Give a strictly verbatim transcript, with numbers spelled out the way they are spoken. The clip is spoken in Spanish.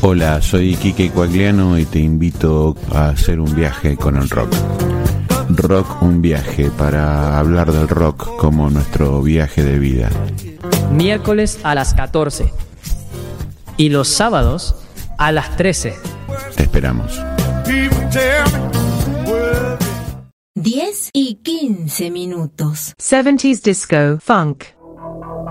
Hola, soy Quique Coagliano y te invito a hacer un viaje con el rock. Rock un viaje, para hablar del rock como nuestro viaje de vida. Miércoles a las catorce y los sábados a las trece. Te esperamos. diez y quince minutos. seventies disco funk.